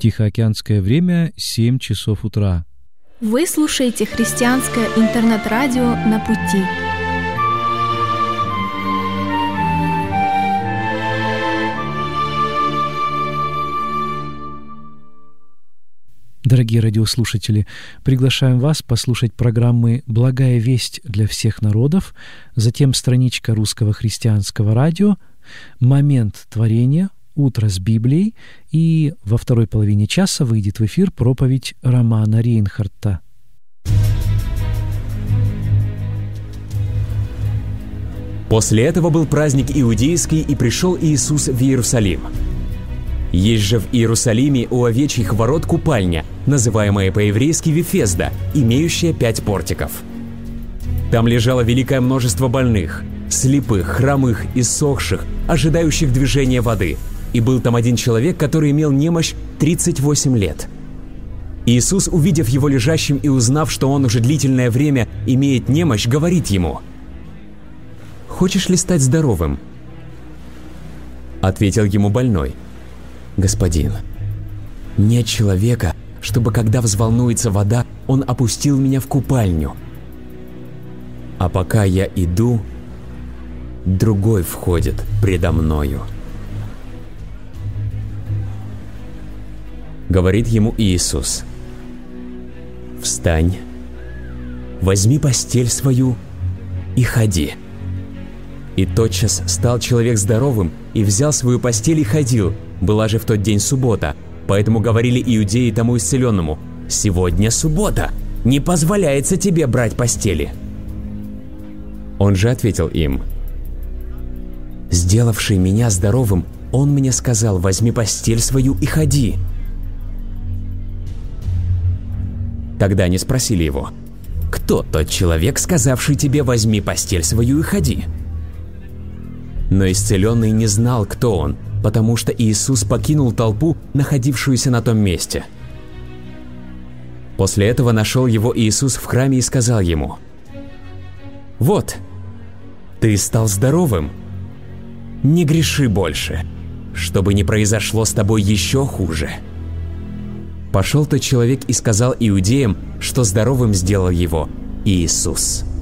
Тихоокеанское время 7 часов утра. Вы слушаете христианское интернет-радио «На пути». Дорогие радиослушатели, приглашаем вас послушать программы «Благая весть для всех народов», затем страничка Русского христианского радио, «Момент творения», «Утро с Библией», и во второй половине часа выйдет в эфир проповедь Романа Рейнхарта. После этого был праздник иудейский, и пришел Иисус в Иерусалим. Есть же в Иерусалиме у овечьих ворот купальня, называемая по-еврейски Вифезда, имеющая 5 портиков. Там лежало великое множество больных, слепых, хромых, иссохших, ожидающих движения воды. И был там один человек, который имел немощь 38 лет. Иисус, увидев его лежащим и узнав, что он уже длительное время имеет немощь, говорит ему: «Хочешь ли стать здоровым?» Ответил ему больной: «Господин, нет человека, чтобы, когда взволнуется вода, он опустил меня в купальню. А пока я иду, другой входит предо мною». Говорит ему Иисус: «Встань, возьми постель свою и ходи». И тотчас стал человек здоровым и взял свою постель и ходил. Была же в тот день суббота, поэтому говорили иудеи тому исцеленному: «Сегодня суббота, не позволяется тебе брать постели». Он же ответил им: «Сделавший меня здоровым, он мне сказал: возьми постель свою и ходи». Тогда они спросили его: «Кто тот человек, сказавший тебе: возьми постель свою и ходи?» Но исцеленный не знал, кто он, потому что Иисус покинул толпу, находившуюся на том месте. После этого нашел его Иисус в храме и сказал ему: «Вот, ты стал здоровым. Не греши больше, чтобы не произошло с тобой еще хуже». Пошел тот человек и сказал иудеям, что здоровым сделал его Иисус.